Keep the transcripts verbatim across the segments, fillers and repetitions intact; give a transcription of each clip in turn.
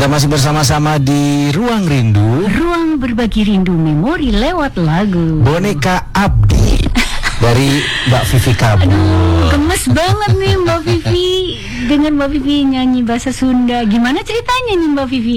Kita masih bersama-sama di Ruang Rindu. Ruang berbagi rindu memori lewat lagu Boneka Abdi dari Mbak Vivi Kabul. Aduh, gemes banget nih Mbak Vivi. Dengan Mbak Vivi nyanyi bahasa Sunda. Gimana ceritanya nih Mbak Vivi?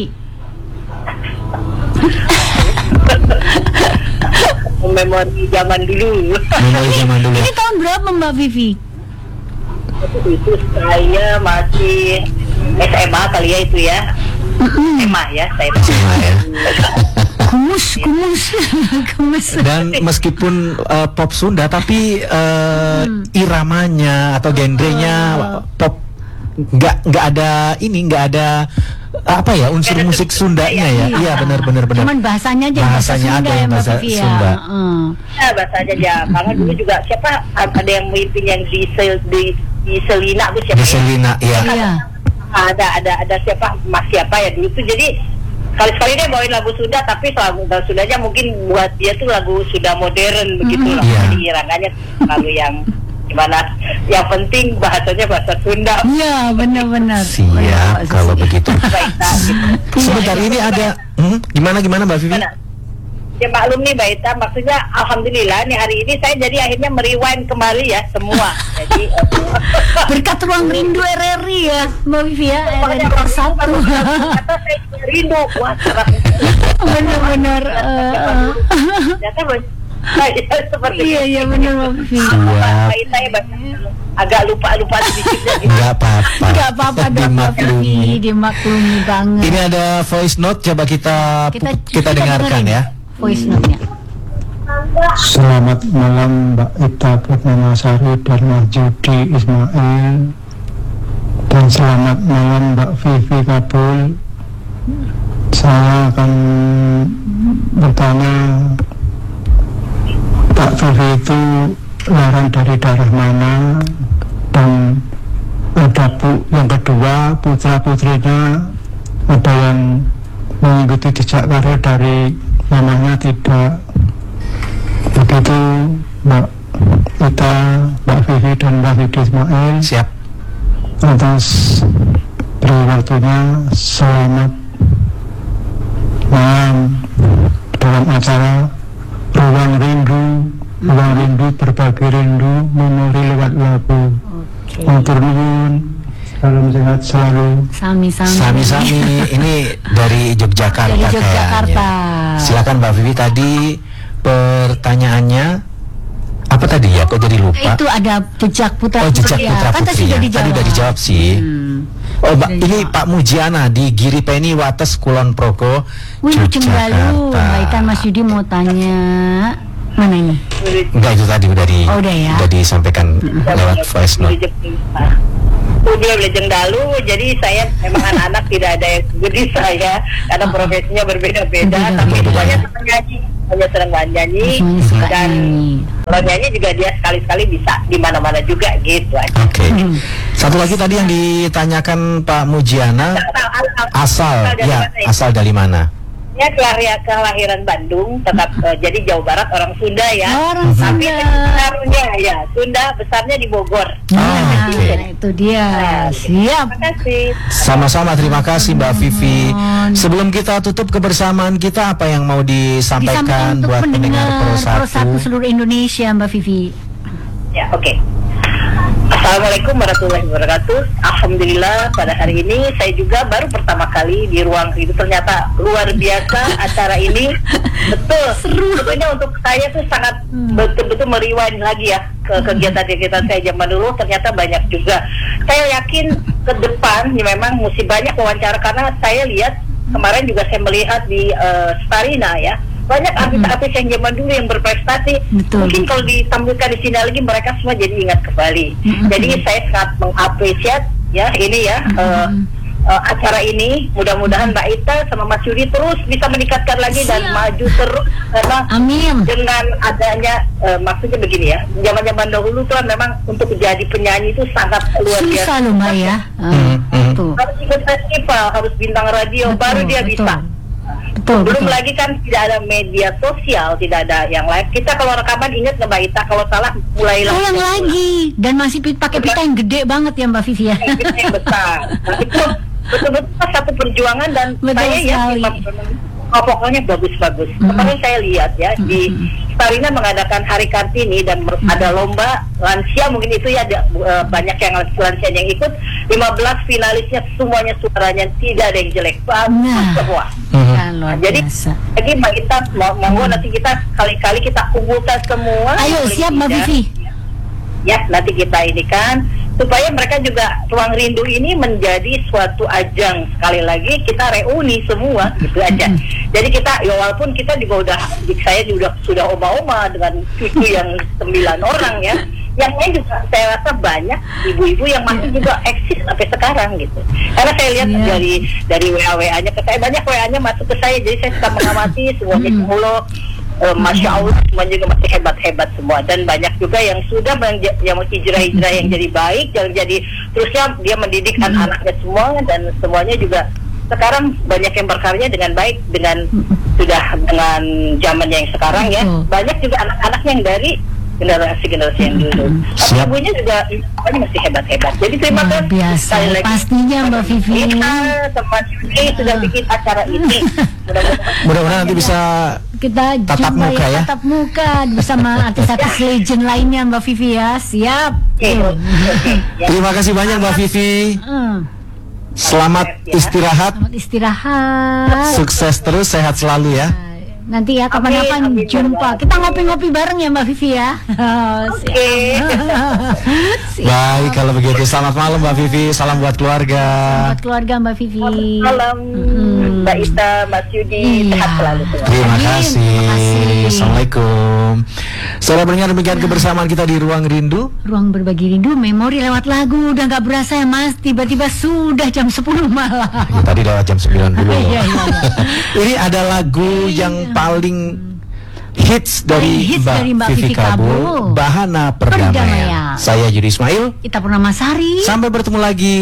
Memori zaman dulu. Memori zaman dulu. Ini tahun berapa Mbak Vivi? Itu saya masih S M A kali ya itu ya. S M A ya saya. Sama ya. Kumus, kumus, kumus. Dan meskipun uh, pop Sunda, tapi uh, hmm. iramanya atau genrenya uh. pop nggak nggak ada ini nggak ada apa ya unsur musik Sundanya ya. Iya benar benar benar. Cuman bahasanya aja bahasanya bahasa Sunda ada ya Mbak bahasa Vivi ya. Sunda. Uh. Ya bahasanya aja. Karena dulu juga siapa ada yang mimpin yang di sel, di di Selina tuh siapa? Di Selina ya. Iya. Ada ada ada siapa Mas siapa ya dulu tuh jadi sekali-sekali dia bawain lagu Sunda tapi lagu Sundanya mungkin buat dia tuh lagu Sunda modern begitu Mm-hmm. loh. Yeah. Jadi irangannya lagu yang gimana? Yang penting bahasanya bahasa Sunda. Iya benar-benar. Siap kalau begitu. Baita, gitu. Sebentar ini ada hmm, gimana gimana Mbak Vivi? Mana? Ya maklum nih Baita, maksudnya alhamdulillah nih hari ini saya jadi akhirnya merewind kembali ya semua. Jadi berkat Ruang Rindu R R I ya Mbak Vivi ya, R R I kelas satu. Kata saya rindu, wah cerah. Benar-benar. Uh, Ternyata saya seperti iya iya benar Mbak Vivi. Siap. Baita ya Baita. Agak lupa-lupa sedikit gitu. Enggak apa-apa. Enggak apa-apa dong Mbak Vivi, Dimaklumi. dimaklumi banget. Ini ada voice note, coba kita kita, kita dengarkan dengerin ya. voice note-nya. Selamat malam Mbak Ita Purnamasari dan Mas Judi Ismail. Dan selamat malam Mbak Vivi Kabul. Saya akan bertanya, Mbak Vivi itu lahir dari daerah mana? Dan ada bu yang kedua, putra putrinya ada yang mengikuti jejak karir dari namanya tidak. Begitu Mbak Ita, Mbak Vivi dan Mbak Vivi Ismail. Siap. Atas beri waktunya, selamat malam dalam acara Ruang Rindu. Ruang Rindu berbagi rindu memori lewat lagu. Oke. Matur nuwun. Salam sehat selalu. Sami-sami. Sami-sami ini dari Yogyakarta. Dari Yogyakarta. kayaknya. Silakan Mbak Vivi, tadi pertanyaannya apa tadi ya? Kok jadi lupa? Itu ada jejak putra Oh, jejak putri ya. putra Kan tadi putrinya. sudah Tadi dijawab. udah dijawab sih. Hmm. Oh, Mbak, Sudah ini dijawab. Pak Mujiana di Giripeni Wates Kulon Progo, Wih, Cenggalu. Baikkan Mas Yudi mau tanya. Mana ini? Enggak, itu tadi udah di Oh, udah ya. udah disampaikan lewat voice note. Udah Lejeng Dalu, jadi saya memang anak-anak tidak ada yang seperti saya karena profesinya berbeda-beda, Berbeda-beda. tapi semuanya senang nyanyi, hanya senang nyanyi, Semuanya suka dan nyanyi. kalau nyanyi juga dia sekali-sekali bisa di mana-mana juga gitu aja. Oke. Hmm. Satu lagi tadi yang ditanyakan Pak Mujiana, asal dari ya, mana ya? asal dari mana? Ya kelahir- kelahiran Bandung, tetap eh, jadi Jawa Barat, orang Sunda ya. Orang Tapi Sunda. besarnya ya Sunda, besarnya di Bogor. Nah, oke. itu dia. Nah, Siap. Terima kasih. Sama-sama, terima kasih Mbak Vivi. Sebelum kita tutup kebersamaan kita, apa yang mau disampaikan Disampaikan untuk buat pendengar Pro Pro satu? satu seluruh Indonesia Mbak Vivi. Ya, oke. Assalamualaikum warahmatullahi wabarakatuh. Alhamdulillah pada hari ini saya juga baru pertama kali di ruang itu, ternyata luar biasa acara ini. Betul. Sebetulnya untuk saya tuh sangat betul-betul merewind lagi ya ke kegiatan-kegiatan saya zaman dulu. Ternyata banyak juga. Saya yakin ke depan ya memang mesti banyak wawancara karena saya lihat kemarin juga saya melihat di uh, Starina ya. Banyak artis-artis yang zaman dulu yang berprestasi. Betul. Mungkin kalau ditampilkan di sini lagi mereka semua jadi ingat kembali. Mm-hmm. Jadi saya sangat mengapresiasi ya ini ya uh, uh, acara ini. Mudah-mudahan Mbak Ita sama Mas Yudi terus bisa meningkatkan lagi dan Siap. maju terus karena Amin. dengan adanya uh, maksudnya begini ya. Zaman-zaman dahulu tuh memang untuk jadi penyanyi itu sangat luar biasa. Susah loh Mbak ya. Uh, Hmm, hmm. Tuh. Harus ikut festival, harus bintang radio, Betul, baru dia betul. bisa. Betul, Belum betul. lagi kan tidak ada media sosial, tidak ada yang lain. Kita kalau rekaman ingat nggak Mbak Ita, kalau salah mulai Ulang lagi. Dan masih pi- pakai pita yang gede banget ya Mbak Vivi ya. yang besar. Nah, itu betul-betul satu perjuangan dan Betul saya ya sekali. oh, pokoknya bagus-bagus. Mm. Kemarin saya lihat ya di Starina mengadakan Hari Kartini dan ber- ada lomba lansia, mungkin itu ya ada uh, banyak yang lansia yang ikut. lima belas finalisnya semuanya suaranya tidak ada yang jelek, bagus Nah. semua. Kan luar Jadi biasa. lagi Mbak Intan mau mau nanti kita kali-kali kita kumpulkan semua. Ayo Paling siap Mbak tidak, Vivi. Ya nanti kita ini kan supaya mereka juga Ruang Rindu ini menjadi suatu ajang, sekali lagi kita reuni semua gitu aja. Jadi kita ya walaupun kita juga udah saya juga sudah oma-oma dengan cucu yang sembilan orang ya, yang lain juga saya rasa banyak ibu-ibu yang masih juga eksis sampai sekarang gitu. Karena saya lihat Iya. dari dari W A W A-nya ke saya, banyak W A-nya masuk ke saya, jadi saya suka mengamati semuanya dulu. Uh, Masya Allah semua juga masih hebat-hebat semua, dan banyak juga yang sudah menja- yang hijrah-hijrah yang jadi baik, yang jadi terusnya dia mendidik anak-anaknya semua, dan semuanya juga sekarang banyak yang berkarya dengan baik dengan sudah dengan zamannya yang sekarang ya. Betul. Banyak juga anak-anak yang dari generasi-generasi yang dulu. Tapi Siap. ibunya juga semuanya masih hebat-hebat. Jadi terima Luar kasih biasa. sekali lagi. Pastinya Mbak Vivi. Kita teman Vivi sudah bikin acara ini. Mudah-mudahan Mudah-mudahan nanti bisa Kita Tatap jumpa muka ya. tatap muka bersama artis-artis legend lainnya Mbak Vivi ya. Siap. Oke, oke, ya. Terima kasih banyak Mbak Vivi. Hmm. Selamat istirahat, Selamat istirahat. sukses terus, sehat selalu ya. Nanti ya kapan-kapan Amin, amin, jumpa. amin. Kita ngopi-ngopi bareng ya Mbak Vivi ya. Oke. Siap. Baik kalau begitu, selamat malam Mbak Vivi, salam buat keluarga. Buat keluarga Mbak Vivi. Malam Mbak Ista, Mas Yudi, Iya. sehat selalu semua. Terima Amin, kasih. terima kasih. Assalamualaikum. Saudara pendengar, demikian kebersamaan kita di Ruang Rindu. Ruang berbagi rindu, memori lewat lagu. Udah gak berasa ya Mas, tiba-tiba sudah jam sepuluh malam. Ya, tadi lewat jam sembilan dulu. Iya, iya, iya. Ini ada lagu yang paling hits dari, Paling hits Mbak dari Mbak Vivi Vivi Kabul, Kabul. Bahana Perdamaian. Perdamaian. Saya Yudi Ismail. Kita Purnamasari. Sampai bertemu lagi